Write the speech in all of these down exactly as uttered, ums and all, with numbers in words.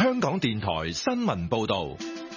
香港電台新聞報道。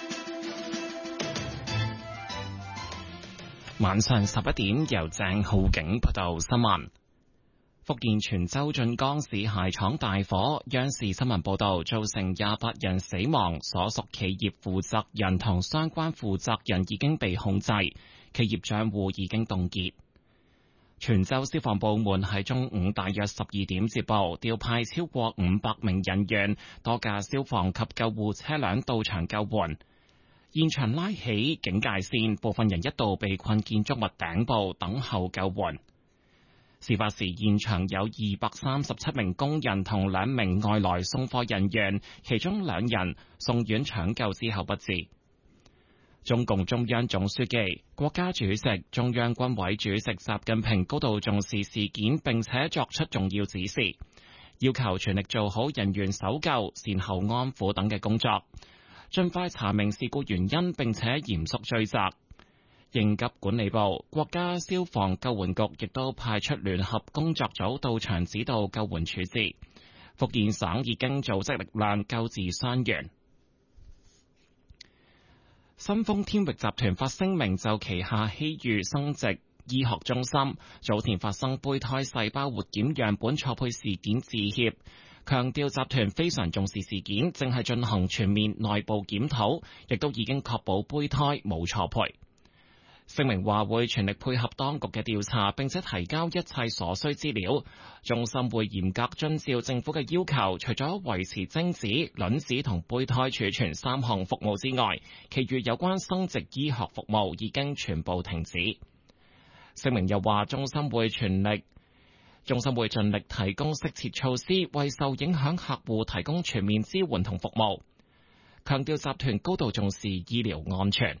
晚上十一點，由鄭浩景報道新聞。福建泉州晉江市鞋廠大火，央視新聞報道造成廿八人死亡，所屬企業負責人同相關負責人已經被控制，企業賬戶已經凍結。泉州消防部門喺中午大約十二點接報，調派超過五百名人員、多架消防及救護車輛到場救援。現場拉起警戒線，部分人一度被困建築物頂部等候救援。事發時現場有二百三十七名工人同兩名外來送貨人員，其中兩人送院搶救之後不治。中共中央總書記、國家主席、中央軍委主席習近平高度重視事件，並且作出重要指示，要求全力做好人員搜救、善後安撫等嘅工作，盡快查明事故原因，並且嚴肅追責。應急管理部、國家消防救援局亦都派出聯合工作組到場指導救援處置。福建省已經組織力量救治傷員。新豐天域集團發聲明就旗下希裕生殖醫學中心早前發生胚胎細胞活檢樣本錯配事件致歉，強調集團非常重視事件，正係進行全面內部檢討，亦都已經確保胚胎冇錯配。聲明話會全力配合當局嘅調查，並且提交一切所需資料。中心會嚴格遵照政府嘅要求，除咗維持精子、卵子同胚胎儲存三項服務之外，其餘有關生殖醫學服務已經全部停止。聲明又話，中心會全力，中心會盡力提供適切措施，為受影響客戶提供全面支援同服務。強調集團高度重視醫療安全。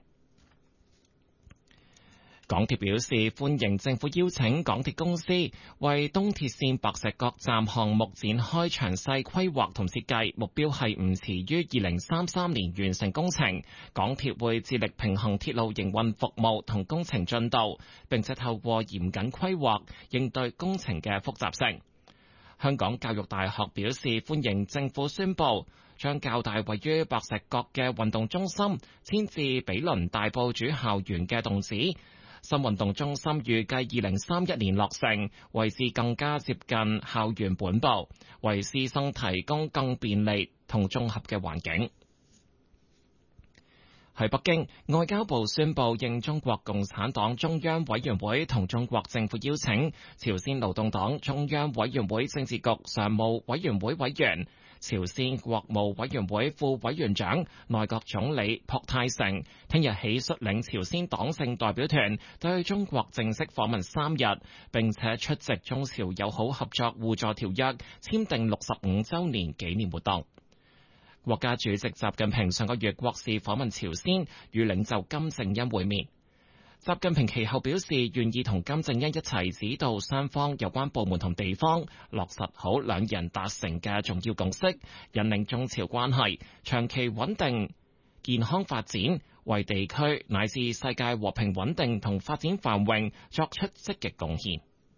港鐵表示歡迎政府邀請港鐵公司為東鐵線白石角站項目展開詳細規劃同設計，目標係唔遲於二零三三年完成工程。港鐵會致力平衡鐵路營運服務同工程進度，並且透過嚴謹規劃應對工程嘅複雜性。香港教育大學表示歡迎政府宣布將較大位於白石角嘅運動中心遷至毗鄰大埔主校園嘅洞子。新運動中心預計二零三一年落成，位置更加接近校園本部，為師生提供更便利同綜合嘅環境。喺北京，外交部宣布應中國共產黨中央委員會同中國政府邀請，朝鮮勞動黨中央委員會政治局常務委員會委員、朝鮮國務委員會副委員長、內閣總理朴泰成聽日起率領朝鮮黨政代表團對中國正式訪問三日，並且出席中朝友好合作互助條約簽訂六十五週年紀念活動。國家主席習近平上個月國事訪問朝鮮，與領袖金正恩會面。習近平其後表示願意同金正恩一齊指導雙方有關部門同地方落實好兩人達成嘅重要共識，引領中朝關係長期穩定健康發展，為地區乃至世界和平穩定同發展繁榮作出積極貢獻。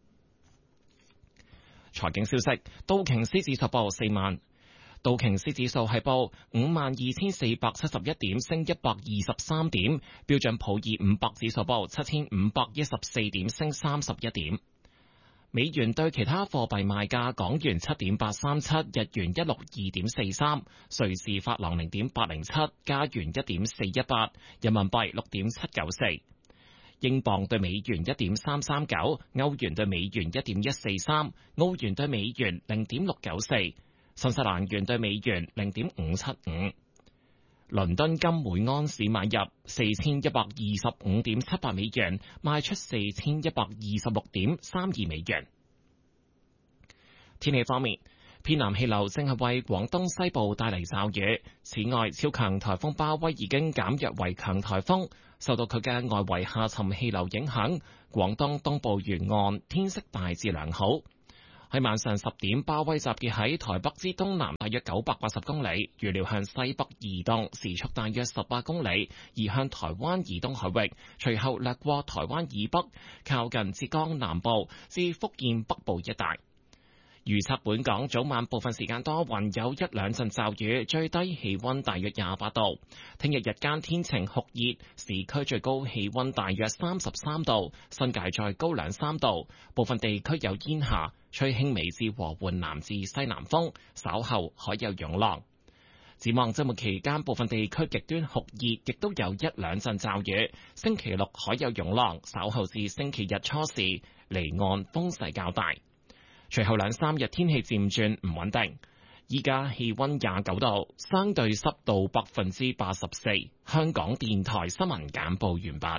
財經消息，道瓊斯指數報四萬。道瓊斯指數係報五萬二千四百七十一點，升一百二十三點。標準普爾五百指數報七千五百一十四點，升三十一點。美元對其他貨幣賣價：港元七點八三七，日元一六二點四三，瑞士法郎零點八零七，加元一點四一八，人民幣六點七九四，英鎊對美元一點三三九，歐元對美元一點一四三，澳元對美元零點六九四。新西蘭元對美元零點五七五，倫敦金每盎司買入四千一百二十五點七八美元，賣出四千一百二十六點三二美元。天氣方面，偏南氣流正係為廣東西部帶嚟驟雨，此外，超強颱風鮑威已經減弱為強颱風，受到佢嘅外圍下沉氣流影響，廣東東部沿岸天色大致良好。喺晚上十點，鮑威集結喺台北之東南大約九百八十公里，預料向西北移動，時速大約十八公里，移向台灣以東海域，隨後掠過台灣以北，靠近浙江南部至福建北部一帶。 預測本港早晚部分時間多雲，有一兩陣驟雨，最低氣溫大約廿八度。聽日日間天晴酷熱，市區最高氣溫大約三十三度，新界再高兩三度。部分地區有煙霞，吹輕微至和緩南至西南風，稍後海有湧浪。展望週末期間，部分地區極端酷熱，亦都有一兩陣驟雨。星期六海有湧浪，稍後至星期日初時離岸風勢較大。隨後兩三日天氣漸轉唔穩定。依家氣溫廿九度，相對濕度百分之八十四。香港電台新聞簡報完畢。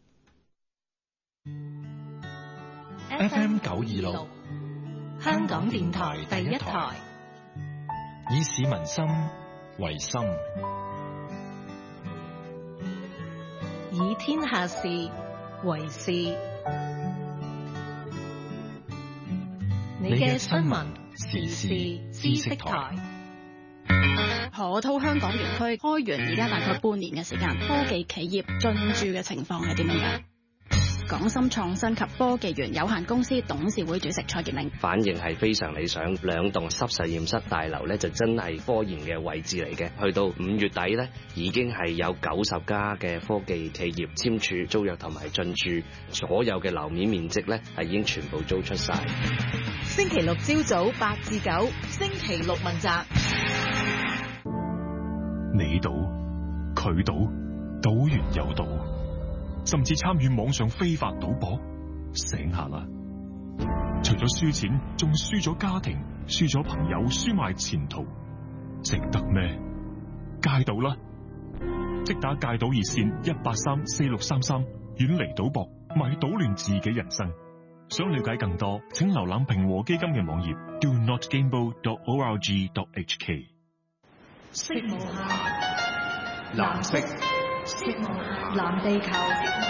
F M 九二六， 香港電台第一台， 以市民心為心， 以天下事為事。你嘅新聞時事知識台。 河套香港園區開園而家大概半年嘅時間，科技企業進駐嘅情況係點樣樣？港深創新及科技園有限公司董事會主席蔡傑明， 反應係非常理想，兩棟濕實驗室大樓咧就真係科研嘅位置嚟嘅。去到五月底咧，已經係有九十家嘅科技企業簽署租約同埋進駐，所有嘅樓面面積咧係已經全部租出晒。 星期六朝早八至九，星期六問責。 你賭，佢賭，賭完又賭，甚至參與網上非法賭博，醒下啦！除咗輸錢，仲輸咗家庭，輸咗朋友，輸埋前途，值得咩？戒賭啦！即打戒賭熱線一八三四六三三，遠離賭博，咪賭亂自己人生。想了解更多，請瀏覽平和基金嘅網頁 do not gamble dot org dot h k。 色無限，藍色，色無限，藍地球。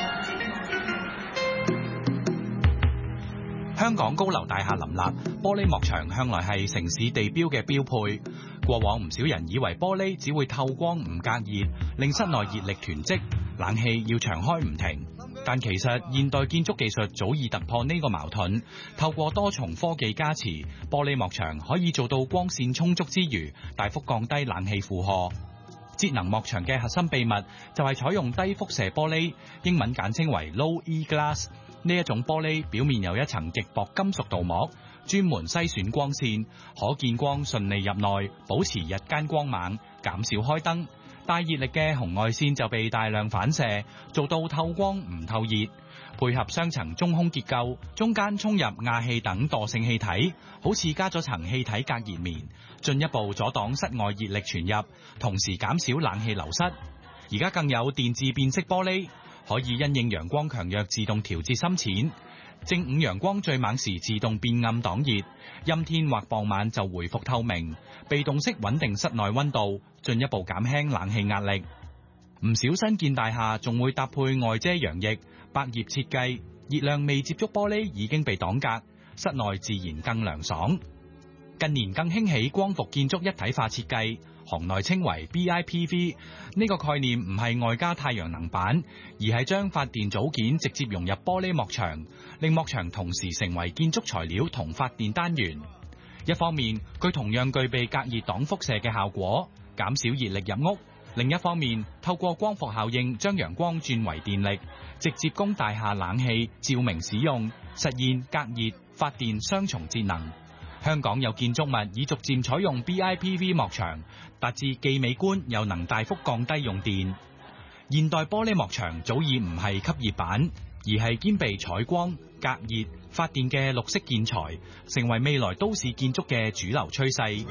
香港高樓大廈林立，玻璃幕牆向來係城市地標嘅標配。過往唔少人以為玻璃只會透光唔隔熱，令室內熱力囤積，冷氣要長開唔停。但其實現代建築技術早已突破呢個矛盾，透過多重科技加持，玻璃幕牆可以做到光線充足之餘，大幅降低冷氣負荷。節能幕牆嘅核心秘密就係採用低輻射玻璃，英文簡稱為 Low E Glass。呢一種玻璃表面有一層極薄金屬鍍膜，專門篩選光線，可見光順利入內，保持日間光猛，減少開燈。帶熱力嘅紅外線就被大量反射，做到透光唔透熱。配合雙層中空結構，中間衝入氬氣等惰性氣體，好似加咗層氣體隔熱棉，進一步阻擋室外熱力傳入，同時減少冷氣流失。而家更有電致變色玻璃，可以因應陽光強弱自動調節深淺。正午陽光最猛時自動變暗擋熱，陰天或傍晚就回復透明，被動式穩定室內溫度，進一步減輕冷氣壓力。唔少新建大廈仲會搭配外遮陽翼、百葉設計，熱量未接觸玻璃已經被擋隔，室內自然更涼爽。近年更興起光伏建築一體化設計，行內稱為 B I P V。 呢個概念唔係外加太陽能板，而係將發電組件直接融入玻璃幕牆，令幕牆同時成為建築材料同發電單元。一方面，佢同樣具備隔熱擋輻射嘅效果，減少熱力入屋；另一方面，透過光伏效應將陽光轉為電力，直接供大廈冷氣、照明使用，實現隔熱、發電雙重節能。香港有建築物已逐漸採用 B I P V 幕牆，達至既美觀又能大幅降低用電。現代玻璃幕牆早已唔係吸熱板，而係兼備採光、隔熱、發電嘅綠色建材，成為未來都市建築嘅主流趨勢。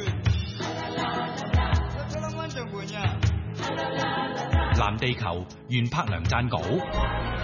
藍地球，袁柏良撰稿。